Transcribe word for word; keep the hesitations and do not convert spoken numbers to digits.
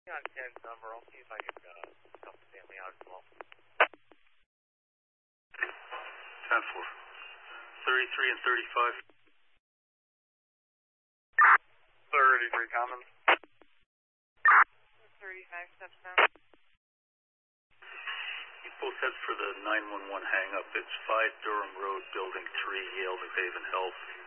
On Ken's number, I'll see if I can uh, help the family out as well. ten four. thirty-three and thirty-five. thirty-three Commons. thirty-five steps down. You both head for the nine one one hang-up. It's five Durham Road, Building three, Yale New Haven Health.